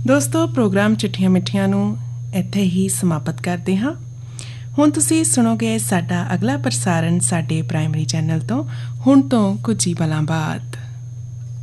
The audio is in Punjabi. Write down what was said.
ਦੋਸਤੋ ਪ੍ਰੋਗਰਾਮ ਚਿੱਠੀਆਂ ਮਿੱਠੀਆਂ ਨੂੰ ਇੱਥੇ ਹੀ ਸਮਾਪਤ ਕਰਦੇ ਹਾਂ। ਹੁਣ ਤੁਸੀਂ ਸੁਣੋਗੇ ਸਾਡਾ ਅਗਲਾ ਪ੍ਰਸਾਰਣ ਸਾਡੇ ਪ੍ਰਾਇਮਰੀ ਚੈਨਲ ਤੋਂ ਹੁਣ ਤੋਂ ਕੁਝ ਹੀ ਪਲਾਂ ਬਾਅਦ।